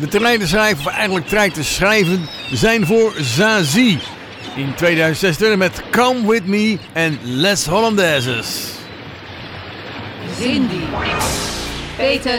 De terrein te schrijven, of eigenlijk trein te schrijven, zijn voor Zazie. In 2026 met Come With Me en Les Hollandaises. Cindy, Peter